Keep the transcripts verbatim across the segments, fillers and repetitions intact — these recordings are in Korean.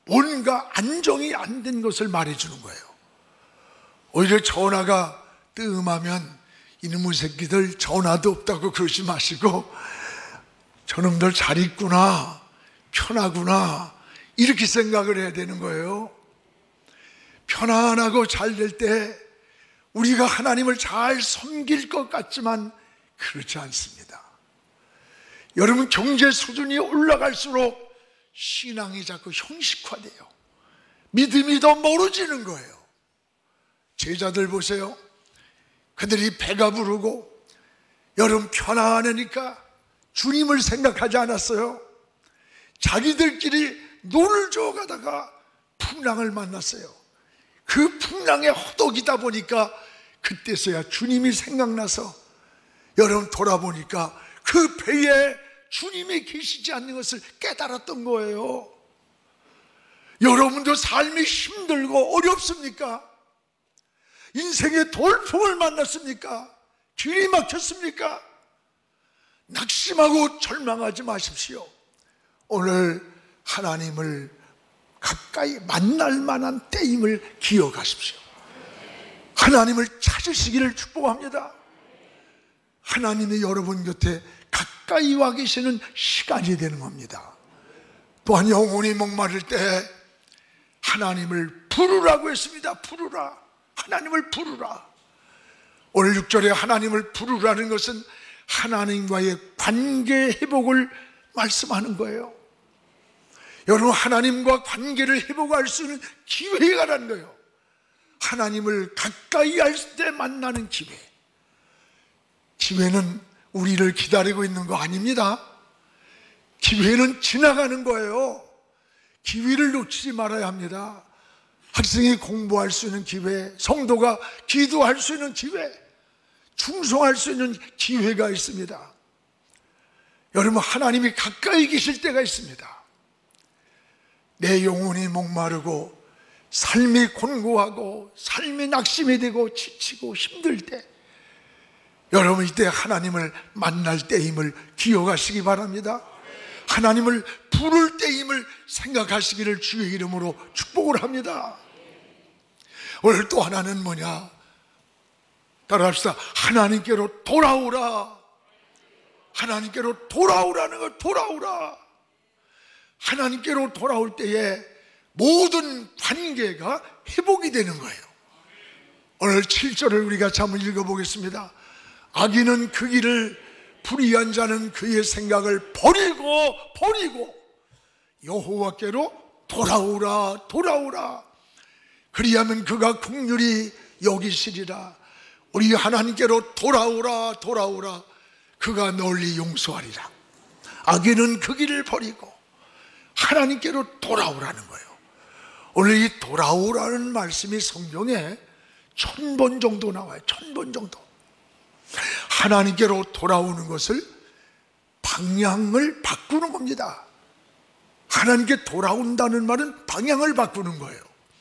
뭔가 안정이 안 된 것을 말해주는 거예요. 오히려 전화가 뜸하면 이놈의 새끼들 전화도 없다고 그러지 마시고 저놈들 잘 있구나, 편하구나, 이렇게 생각을 해야 되는 거예요. 편안하고 잘 될 때 우리가 하나님을 잘 섬길 것 같지만 그렇지 않습니다. 여러분, 경제 수준이 올라갈수록 신앙이 자꾸 형식화돼요. 믿음이 더 멀어지는 거예요. 제자들 보세요. 그들이 배가 부르고 여러분 편안하니까 주님을 생각하지 않았어요. 자기들끼리 논을 저어가다가 풍랑을 만났어요. 그 풍랑에 허덕이다 보니까 그때서야 주님이 생각나서 여러분 돌아보니까 그 배에 주님이 계시지 않는 것을 깨달았던 거예요. 여러분도 삶이 힘들고 어렵습니까? 인생의 돌풍을 만났습니까? 길이 막혔습니까? 낙심하고 절망하지 마십시오. 오늘 하나님을 가까이 만날 만한 때임을 기억하십시오. 하나님을 찾으시기를 축복합니다. 하나님이 여러분 곁에 가까이 와 계시는 시간이 되는 겁니다. 또한 영혼이 목마를 때 하나님을 부르라고 했습니다. 부르라. 하나님을 부르라. 오늘 육 절에 하나님을 부르라는 것은 하나님과의 관계 회복을 말씀하는 거예요. 여러분, 하나님과 관계를 회복할 수 있는 기회가 라는 거예요. 하나님을 가까이 할 때 만나는 기회. 기회는 우리를 기다리고 있는 거 아닙니다. 기회는 지나가는 거예요. 기회를 놓치지 말아야 합니다. 학생이 공부할 수 있는 기회, 성도가 기도할 수 있는 기회, 충성할 수 있는 기회가 있습니다. 여러분, 하나님이 가까이 계실 때가 있습니다. 내 영혼이 목마르고 삶이 곤고하고 삶이 낙심이 되고 지치고 힘들 때, 여러분 이때 하나님을 만날 때임을 기억하시기 바랍니다. 하나님을 부를 때임을 생각하시기를 주의 이름으로 축복을 합니다. 오늘 또 하나는 뭐냐? 따라합시다. 하나님께로 돌아오라. 하나님께로 돌아오라는 것, 돌아오라. 하나님께로 돌아올 때에 모든 관계가 회복이 되는 거예요. 오늘 칠 절을 우리가 한번 읽어보겠습니다. 악인은 그 길을, 불의한 자는 그의 생각을 버리고 버리고 여호와께로 돌아오라, 돌아오라. 그리하면 그가 긍휼히 여기시리라. 우리 하나님께로 돌아오라, 돌아오라. 그가 널리 용서하리라. 악인은 그 길을 버리고 하나님께로 돌아오라는 거예요. 오늘 이 돌아오라는 말씀이 성경에 천 번 정도 나와요. 천 번 정도. 하나님께로 돌아오는 것을 방향을 바꾸는 겁니다. 하나님께 돌아온다는 말은 방향을 바꾸는 거예요.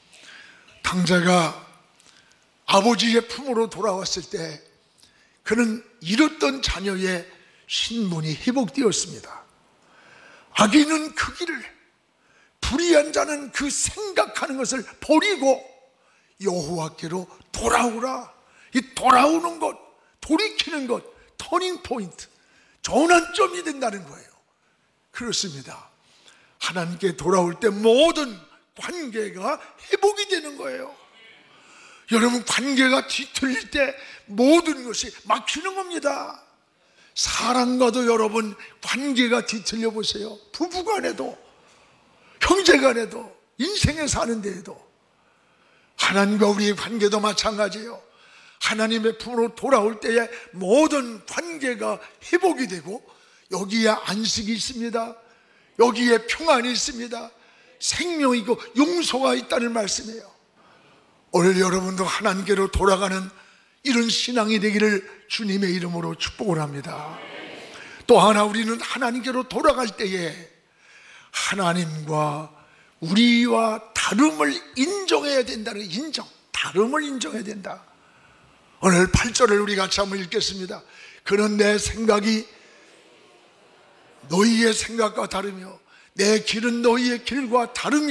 당자가 아버지의 품으로 돌아왔을 때 그는 잃었던 자녀의 신분이 회복되었습니다. 악인은 그 길을, 불의한 자는 그 생각하는 것을 버리고 여호와께로 돌아오라. 이 돌아오는 것, 돌이키는 것, 터닝 포인트, 전환점이 된다는 거예요. 그렇습니다. 하나님께 돌아올 때 모든 관계가 회복이 되는 거예요. 여러분, 관계가 뒤틀릴 때 모든 것이 막히는 겁니다. 사랑과도 여러분 관계가 뒤틀려 보세요. 부부간에도, 형제간에도, 인생에 사는 데에도. 하나님과 우리의 관계도 마찬가지예요. 하나님의 품으로 돌아올 때에 모든 관계가 회복이 되고 여기에 안식이 있습니다. 여기에 평안이 있습니다. 생명이 있고 용서가 있다는 말씀이에요. 오늘 여러분도 하나님께로 돌아가는 이런 신앙이 되기를 주님의 이름으로 축복을 합니다. 또 하나, 우리는 하나님께로 돌아갈 때에 하나님과 우리와 다름을 인정해야 된다는, 인정, 다름을 인정해야 된다. 오늘 팔 절을 우리 같이 한번 읽겠습니다. 그는 내 생각이 너희의 생각과 다르며 내 길은 너희의 길과 다름이